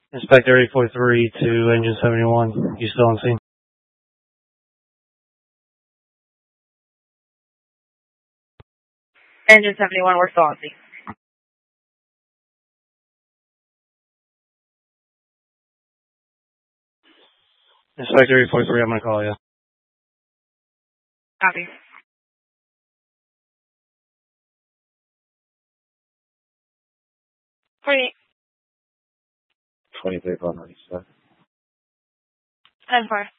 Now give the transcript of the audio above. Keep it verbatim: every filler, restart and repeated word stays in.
Inspector eight four three to Engine seventy-one. You still on scene? Engine seventy-one, we're still on scene. Inspector eight four three, I'm going to call you. Copy. forty-eight. twenty-three, one ninety-seven. ten four.